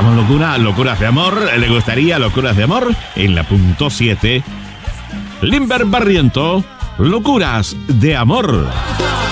Buscamos locuras de amor. ¿Le gustaría locuras de amor? En la punto 7, Limber Barriento, locuras de amor.